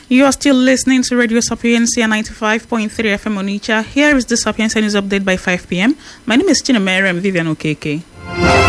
You are still listening to Radio Sapiencia 95.3 FM Onitsha. Here is the Sapiencia News Update by 5 p.m. My name is Chinemere and Vivian Okeke.